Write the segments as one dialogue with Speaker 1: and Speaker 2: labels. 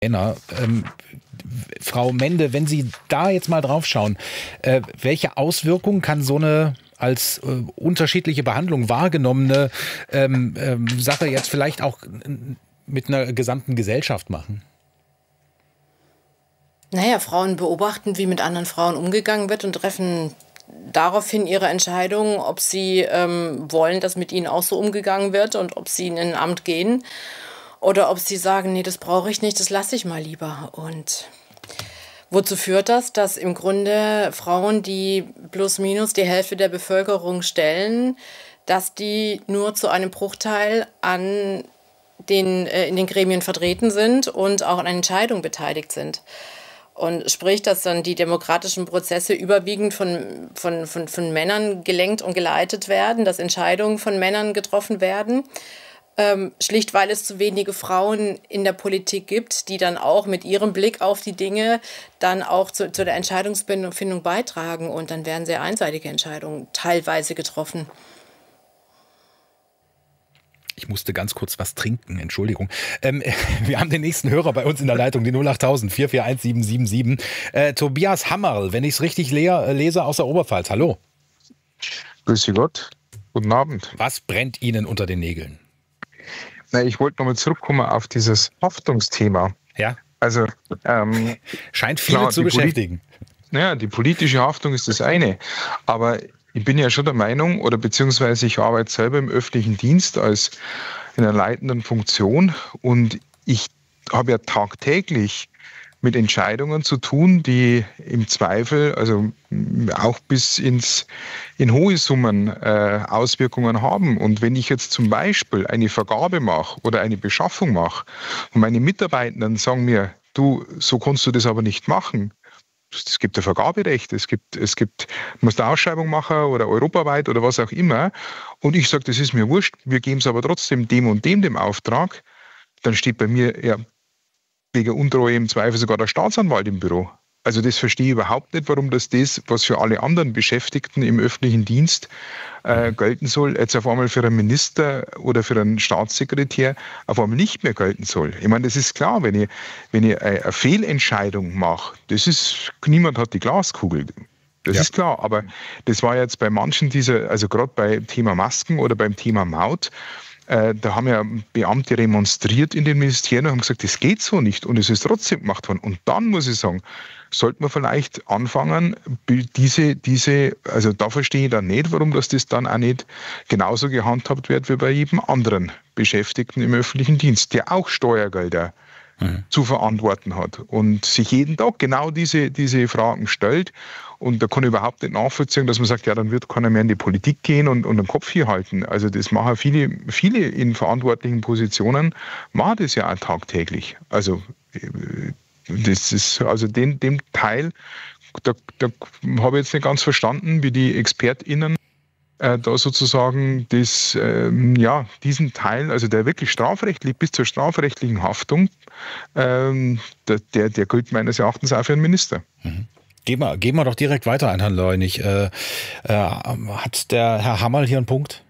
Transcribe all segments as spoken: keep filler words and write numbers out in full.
Speaker 1: Ähm, Frau Mende, wenn Sie da jetzt mal drauf schauen, äh, welche Auswirkungen kann so eine als äh, unterschiedliche Behandlung wahrgenommene ähm, ähm, Sache jetzt vielleicht auch mit einer gesamten Gesellschaft machen?
Speaker 2: Naja, Frauen beobachten, wie mit anderen Frauen umgegangen wird und treffen daraufhin ihre Entscheidung, ob sie ähm, wollen, dass mit ihnen auch so umgegangen wird und ob sie in ein Amt gehen oder ob sie sagen, nee, das brauche ich nicht, das lasse ich mal lieber. Und wozu führt das? Dass im Grunde Frauen, die plus minus die Hälfte der Bevölkerung stellen, dass die nur zu einem Bruchteil an den, äh, in den Gremien vertreten sind und auch an Entscheidungen beteiligt sind. Und sprich, dass dann die demokratischen Prozesse überwiegend von, von, von, von Männern gelenkt und geleitet werden, dass Entscheidungen von Männern getroffen werden. Ähm, schlicht, weil es zu wenige Frauen in der Politik gibt, die dann auch mit ihrem Blick auf die Dinge dann auch zu, zu der Entscheidungsfindung beitragen. Und dann werden sehr einseitige Entscheidungen teilweise getroffen.
Speaker 1: Ich musste ganz kurz was trinken, Entschuldigung. Ähm, wir haben den nächsten Hörer bei uns in der Leitung, die null acht tausend, vier vier eins, sieben sieben sieben. Äh, Tobias Hammerl, wenn ich es richtig le- lese, aus der Oberpfalz. Hallo.
Speaker 3: Grüße Gott. Guten Abend.
Speaker 1: Was brennt Ihnen unter den Nägeln?
Speaker 3: Na, ich wollte nochmal zurückkommen auf dieses Haftungsthema.
Speaker 1: Ja.
Speaker 3: Also, ähm,
Speaker 1: scheint viele
Speaker 3: klar,
Speaker 1: zu beschäftigen.
Speaker 3: Poli- naja, die politische Haftung ist das eine. Aber ich bin ja schon der Meinung, oder beziehungsweise ich arbeite selber im öffentlichen Dienst als in einer leitenden Funktion und ich habe ja tagtäglich mit Entscheidungen zu tun, die im Zweifel, also auch bis ins, in hohe Summen äh, Auswirkungen haben. Und wenn ich jetzt zum Beispiel eine Vergabe mache oder eine Beschaffung mache und meine Mitarbeitenden sagen mir, du, so kannst du das aber nicht machen. Es gibt ein Vergaberecht, es gibt, es gibt, du musst eine Ausschreibung machen oder europaweit oder was auch immer. Und ich sage, das ist mir wurscht, wir geben es aber trotzdem dem und dem dem Auftrag. Dann steht bei mir ja wegen Untreue im Zweifel sogar der Staatsanwalt im Büro. Also das verstehe ich überhaupt nicht, warum das das, was für alle anderen Beschäftigten im öffentlichen Dienst äh, gelten soll, jetzt auf einmal für einen Minister oder für einen Staatssekretär auf einmal nicht mehr gelten soll. Ich meine, das ist klar, wenn ich, wenn ich eine Fehlentscheidung mache, das ist, niemand hat die Glaskugel. Das ja. ist klar, aber das war jetzt bei manchen dieser, also gerade beim Thema Masken oder beim Thema Maut, Äh, da haben ja Beamte remonstriert in den Ministerien und haben gesagt, das geht so nicht und es ist trotzdem gemacht worden. Und dann muss ich sagen, sollte man vielleicht anfangen, diese, diese, also da verstehe ich dann nicht, warum das, das dann auch nicht genauso gehandhabt wird wie bei jedem anderen Beschäftigten im öffentlichen Dienst, der auch Steuergelder mhm. zu verantworten hat und sich jeden Tag genau diese, diese Fragen stellt. Und da kann ich überhaupt nicht nachvollziehen, dass man sagt, ja, dann wird keiner mehr in die Politik gehen und, und den Kopf hier halten. Also das machen viele, viele in verantwortlichen Positionen, machen das ja auch tagtäglich. Also das ist, also den, dem Teil, da, da habe ich jetzt nicht ganz verstanden, wie die ExpertInnen äh, da sozusagen das, ähm, ja, diesen Teil, also der wirklich strafrechtlich bis zur strafrechtlichen Haftung, ähm, der, der gilt meines Erachtens auch für einen Minister.
Speaker 1: Mhm. Gehen wir, gehen wir doch direkt weiter an Herrn Leunig. Äh, äh, hat der Herr Hammerl hier einen Punkt?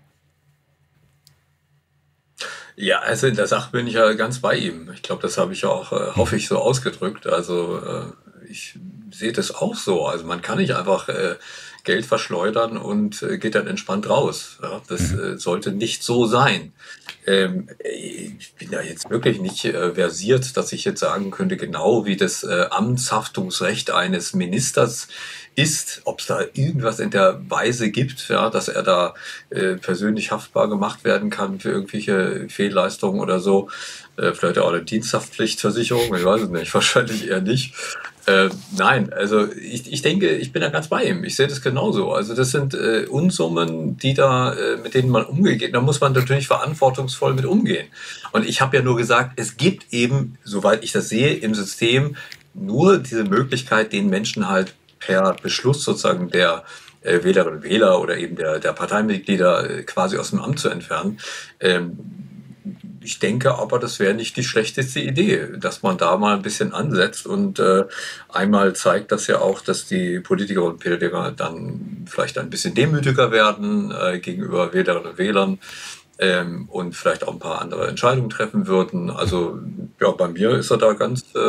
Speaker 4: Ja, also in der Sache bin ich ja ganz bei ihm. Ich glaube, das habe ich auch, äh, hoffe ich, so ausgedrückt. Also äh, ich sehe das auch so. Also man kann nicht einfach äh, Geld verschleudern und äh, geht dann entspannt raus. Ja, das äh, sollte nicht so sein. Ähm, ich bin ja jetzt wirklich nicht äh, versiert, dass ich jetzt sagen könnte, genau wie das äh, Amtshaftungsrecht eines Ministers ist, ob es da irgendwas in der Weise gibt, ja, dass er da äh, persönlich haftbar gemacht werden kann für irgendwelche Fehlleistungen oder so. Äh, vielleicht auch eine Diensthaftpflichtversicherung, ich weiß es nicht, wahrscheinlich eher nicht. Äh, nein, also ich, ich denke, ich bin da ganz bei ihm. Ich sehe das genauso. Also das sind äh, Unsummen, die da, äh, mit denen man umgeht. Da muss man natürlich verantwortungsvoll mit umgehen. Und ich habe ja nur gesagt, es gibt eben, soweit ich das sehe, im System nur diese Möglichkeit, den Menschen halt per Beschluss sozusagen der äh, Wählerinnen und Wähler oder eben der, der Parteimitglieder äh, quasi aus dem Amt zu entfernen. Ähm, ich denke aber, das wäre nicht die schlechteste Idee, dass man da mal ein bisschen ansetzt und äh, einmal zeigt das ja auch, dass die Politikerinnen und Politiker dann vielleicht ein bisschen demütiger werden äh, gegenüber Wählerinnen und Wählern ähm, und vielleicht auch ein paar andere Entscheidungen treffen würden. Also ja, bei mir ist er da ganz... Äh,